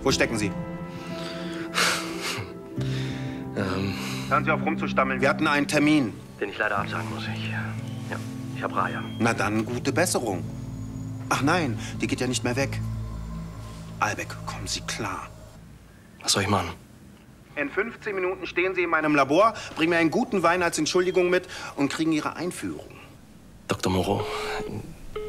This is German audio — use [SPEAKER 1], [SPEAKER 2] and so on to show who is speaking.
[SPEAKER 1] Wo stecken Sie? Hören Sie auf rumzustammeln. Wir hatten einen Termin.
[SPEAKER 2] Den ich leider absagen muss. Ich habe Raya.
[SPEAKER 1] Na dann, gute Besserung. Ach nein, die geht ja nicht mehr weg. Albeck, kommen Sie klar.
[SPEAKER 2] Was soll ich machen?
[SPEAKER 1] In 15 Minuten stehen Sie in meinem Labor, bringen mir einen guten Wein als Entschuldigung mit und kriegen Ihre Einführung.
[SPEAKER 2] Dr. Moreau,